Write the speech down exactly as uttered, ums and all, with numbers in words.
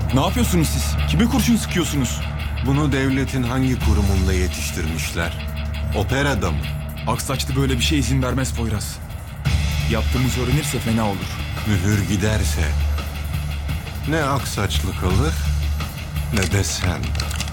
Ne yapıyorsunuz siz? Kime kurşun sıkıyorsunuz? Bunu devletin hangi kurumunda yetiştirmişler? Operada mı? Aksaçlı böyle bir şey izin vermez Poyraz. Yaptığımız öğrenirse fena olur. Mühür giderse ne Aksaçlı kalır ne de sen.